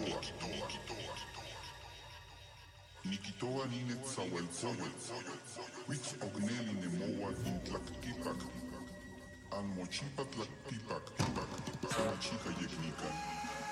Nikitoa ninetzahueltzoya, huitz ogneli nemoa intlaktipak, anmochipa tlaktipak, sanachika yeknikan.